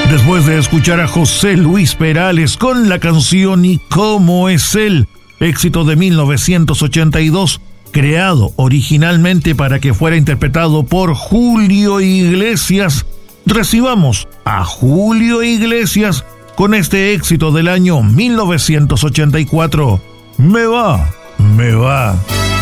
Después de escuchar a José Luis Perales con la canción ¿Y cómo es él?, éxito de 1982, creado originalmente para que fuera interpretado por Julio Iglesias, recibamos a Julio Iglesias con este éxito del año 1984, Me va, me va.